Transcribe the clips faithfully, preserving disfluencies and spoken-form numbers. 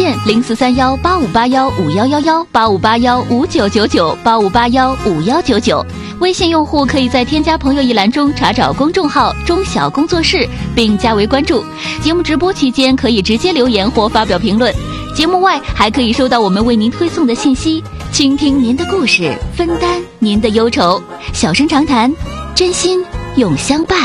线零四三幺八五八幺五幺幺幺八五八幺五九九九八五八幺五幺九九。微信用户可以在添加朋友一栏中查找公众号中小工作室并加为关注。节目直播期间可以直接留言或发表评论，节目外还可以收到我们为您推送的信息，倾听您的故事，分担您的忧愁。小声长谈，真心永相伴。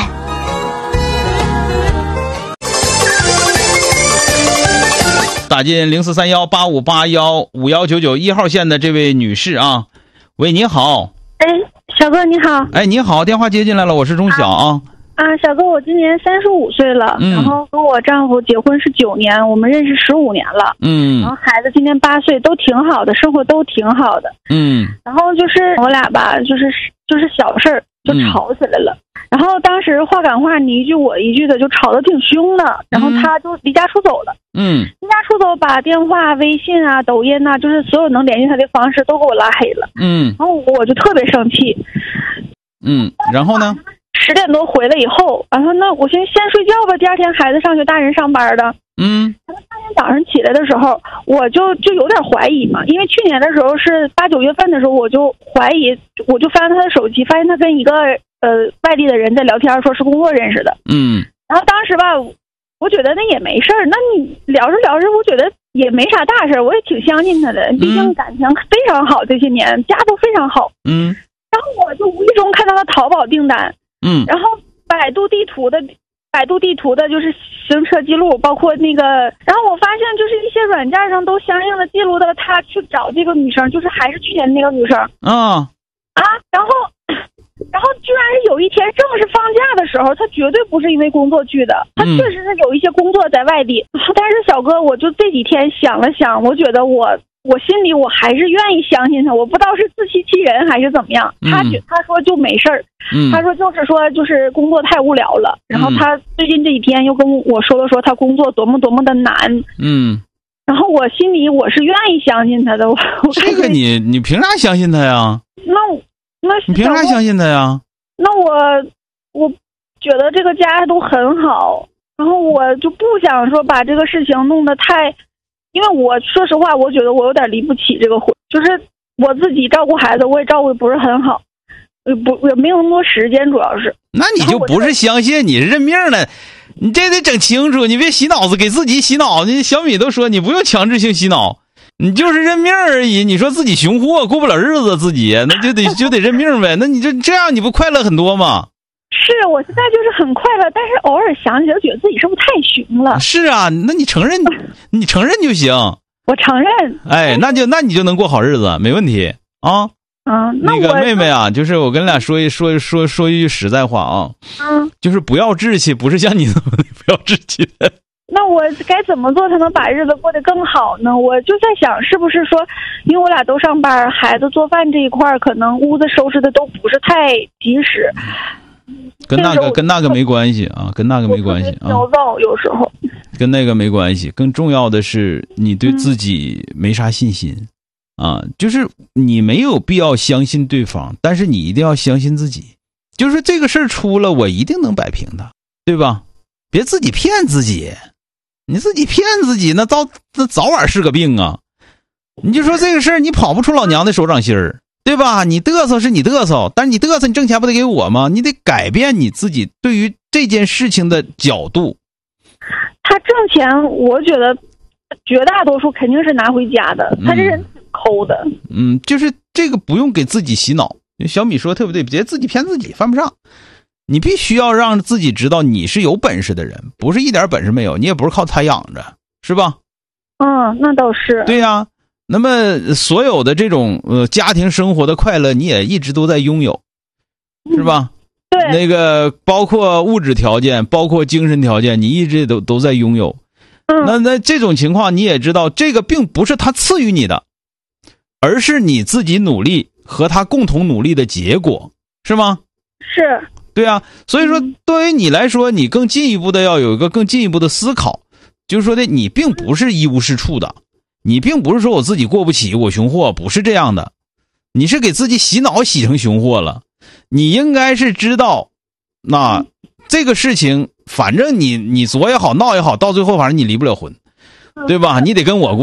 打进零四三幺八五八幺五幺九九一号线的这位女士啊，喂，你好。 哎，小哥你好。 哎，你好，电话接进来了，我是钟晓啊。 啊，小哥，我今年三十五岁了， 嗯， 然后跟我丈夫结婚是九年，我们认识十五年了， 嗯， 然后孩子今年八岁，都挺好的，生活都挺好的， 嗯， 然后就是我俩吧，就是就是小事儿就吵起来了，嗯，然后当时话赶话，你一句我一句的，就吵得挺凶的，然后他就离家出走了， 嗯， 离家出走，把电话、微信啊、抖音啊，就是所有能联系他的方式都给我拉黑了， 嗯， 然后我就特别生气， 嗯，然后呢？ 十点多回来以后，然后那我寻思先睡觉吧，第二天孩子上学，大人上班的。 嗯， 第二天早上起来的时候，我就就有点怀疑嘛，因为去年的时候是八九月份的时候，我就怀疑，我就翻他的手机，发现他跟一个呃外地的人在聊天，说是工作认识的。 嗯， 然后当时吧，我觉得那也没事儿，那你聊着聊着，我觉得也没啥大事儿，我也挺相信他的，毕竟感情非常好，这些年家都非常好。 嗯， 然后我就无意中看到了淘宝订单。 嗯， 然后百度地图的，百度地图的就是行车记录，包括那个，然后我发现就是一些软件上都相应的记录到他去找这个女生，就是还是去年那个女生啊啊，然后，然后居然是有一天正是放假的时候，他绝对不是因为工作去的，他确实是有一些工作在外地，嗯，但是小哥，我就这几天想了想，我觉得我。我心里我还是愿意相信他，我不知道是自欺欺人还是怎么样。他觉他说就没事儿，嗯，他说就是说就是工作太无聊了，然后他最近这几天又跟我说了说他工作多么多么的难，嗯，然后我心里我是愿意相信他的。我这个你你凭啥相信他呀？ 那那你凭啥相信他呀？ 那我我觉得这个家都很好，然后我就不想说把这个事情弄得太。因为我说实话，我觉得我有点离不起这个婚，就是我自己照顾孩子，我也照顾的不是很好，不也没有那么多时间，主要是。 那你就不是相信，你是认命了，你这得整清楚，你别洗脑子，给自己洗脑。你小米都说你不用强制性洗脑，你就是认命而已。你说自己穷货过不了日子，自己那就得就得认命呗。那你就这样，你不快乐很多吗？ 是，我现在就是很快乐，但是偶尔想起来，觉得自己是不是太熊了？ 是啊，那你承认，你承认就行。 我承认。 哎，那就那你就能过好日子，没问题啊。 嗯，那那个妹妹啊，就是我跟你俩说一说说说一句实在话啊，嗯，就是不要志气，不是像你这么不要志气的。 那我该怎么做才能把日子过得更好呢？我就在想，是不是说，因为我俩都上班，孩子做饭这一块可能屋子收拾的都不是太及时。 跟那个跟那个没关系啊，跟那个没关系啊。 焦躁有时候。 跟那个没关系，更重要的是你对自己没啥信心，嗯、啊，就是你没有必要相信对方，但是你一定要相信自己。就是这个事儿出了，我一定能摆平的，对吧？别自己骗自己，你自己骗自己，那早那早晚是个病啊。你就说这个事儿，你跑不出老娘的手掌心儿。对吧？你嘚瑟是你嘚瑟，但是你嘚瑟，你挣钱不得给我吗？你得改变你自己对于这件事情的角度。 他挣钱，我觉得绝大多数肯定是拿回家的，他这人挺抠的。 嗯，就是这个不用给自己洗脑。小米说特别对，别自己骗自己，犯不上。你必须要让自己知道你是有本事的人，不是一点本事没有，你也不是靠他养着，是吧？ 嗯，那倒是。 对呀、啊。那么所有的这种呃家庭生活的快乐你也一直都在拥有，是吧？ 嗯、对， 那个包括物质条件，包括精神条件，你一直都都在拥有。嗯，那那这种情况你也知道，这个并不是他赐予你的，而是你自己努力和他共同努力的结果，是吗？ 是。 对啊，所以说对于你来说，你更进一步的要有一个更进一步的思考，就是说的你并不是一无是处的。你并不是说我自己过不起，我穷货，不是这样的，你是给自己洗脑洗成穷货了。你应该是知道，那这个事情，反正你你作也好，闹也好，到最后反正你离不了婚，对吧？你得跟我过。